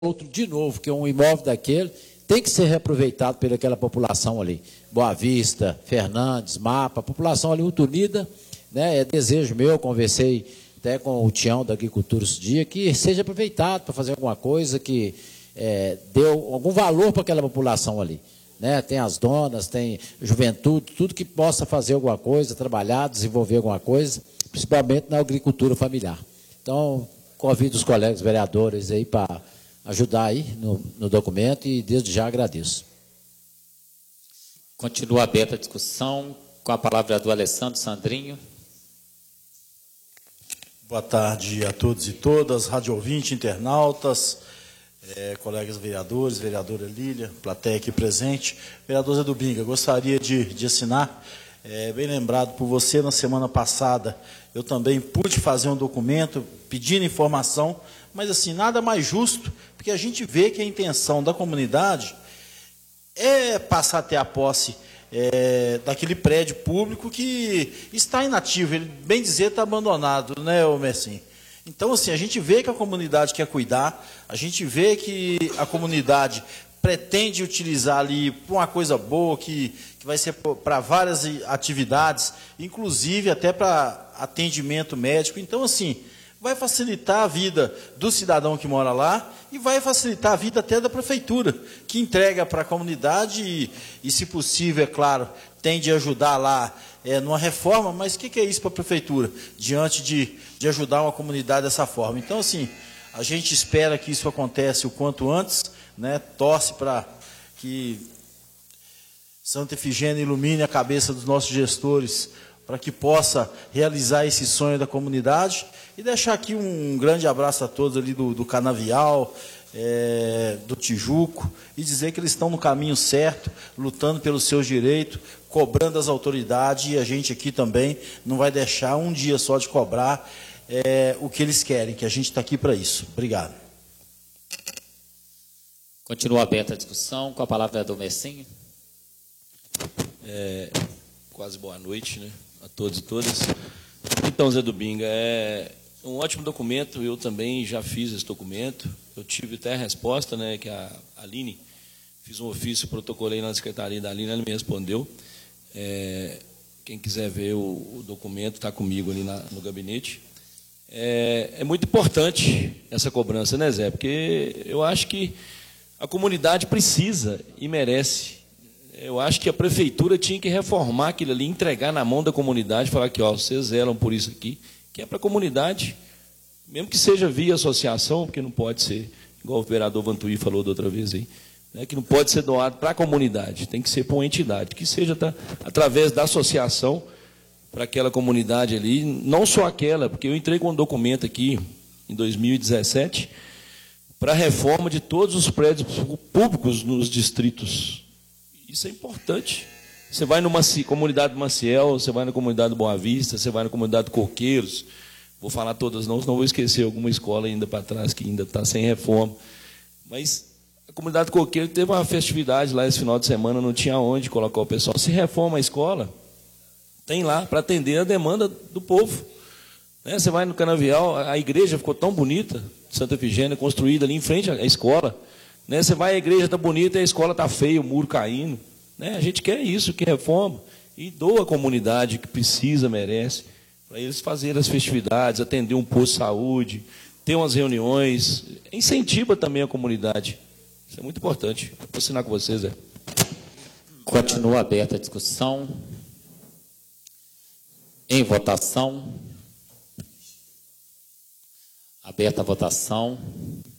outro de novo, que é um imóvel daquele, tem que ser reaproveitado pelaquela população ali. Boa Vista, Fernandes, Mapa, a população ali muito unida, né? É desejo meu, conversei até com o Tião da Agricultura esse dia, que seja aproveitado para fazer alguma coisa que deu algum valor para aquela população ali. Né? Tem as donas, tem juventude, tudo que possa fazer alguma coisa, trabalhar, desenvolver alguma coisa, principalmente na agricultura familiar. Então, convido os colegas vereadores aí para ajudar aí no documento e desde já agradeço. Continua aberta a discussão, com a palavra do Alessandro Sandrinho. Boa tarde a todos e todas, rádio ouvinte, internautas, colegas vereadores, vereadora Lília, plateia aqui presente. Vereador Zé Dubinga, gostaria de assinar, bem lembrado por você, na semana passada, eu também pude fazer um documento pedindo informação, mas assim, nada mais justo, porque a gente vê que a intenção da comunidade é passar até a posse daquele prédio público que está inativo, ele bem dizer está abandonado, né, Mercinho? Então, assim, a gente vê que a comunidade quer cuidar, a gente vê que a comunidade pretende utilizar ali para uma coisa boa, que vai ser para várias atividades, inclusive até para atendimento médico. Então, assim, vai facilitar a vida do cidadão que mora lá e vai facilitar a vida até da prefeitura, que entrega para a comunidade e, se possível, é claro, tem de ajudar lá numa reforma, mas o que é isso para a prefeitura, diante de ajudar uma comunidade dessa forma? Então, assim, a gente espera que isso aconteça o quanto antes, né? Torce para que Santa Efigênia ilumine a cabeça dos nossos gestores, para que possa realizar esse sonho da comunidade. E deixar aqui um grande abraço a todos ali do Canavial, do Tijuco, e dizer que eles estão no caminho certo, lutando pelos seus direitos, cobrando as autoridades, e a gente aqui também não vai deixar um dia só de cobrar o que eles querem, que a gente está aqui para isso. Obrigado. Continua aberta a discussão, com a palavra do Mercinho. Quase boa noite, né, a todos e todas. Então, Zé Dubinga, um ótimo documento, eu também já fiz esse documento, eu tive até a resposta, né, que a Aline, fiz um ofício, protocolei na secretaria da Aline, ela me respondeu. Quem quiser ver o documento, está comigo ali no gabinete. É muito importante essa cobrança, né, Zé? Porque eu acho que a comunidade precisa e merece. Eu acho que a prefeitura tinha que reformar aquilo ali, entregar na mão da comunidade, falar que, ó, vocês zelam por isso aqui, que é para a comunidade, mesmo que seja via associação, porque não pode ser, igual o vereador Vantuí falou da outra vez aí, né, que não pode ser doado para a comunidade, tem que ser para uma entidade, que seja através da associação, para aquela comunidade ali, não só aquela, porque eu entrei com um documento aqui, em 2017, para a reforma de todos os prédios públicos nos distritos. Isso é importante. Você vai numa comunidade do Maciel, você vai na comunidade do Boa Vista, você vai na comunidade do Coqueiros, vou falar todas não, senão vou esquecer alguma escola ainda para trás que ainda está sem reforma. Mas a comunidade do Coqueiro teve uma festividade lá esse final de semana, não tinha onde colocar o pessoal. Se reforma a escola, tem lá para atender a demanda do povo. Né? Você vai no Canavial, a igreja ficou tão bonita, Santa Efigênia, construída ali em frente à escola. Né? Você vai, a igreja está bonita e a escola está feia, o muro caindo. Né? A gente quer isso, que reforma. E doa a comunidade que precisa, merece, para eles fazerem as festividades, atender um posto de saúde, ter umas reuniões. Incentiva também a comunidade. Isso é muito importante. Vou assinar com vocês, Zé. Continua aberta a discussão. Em votação. Aberta a votação.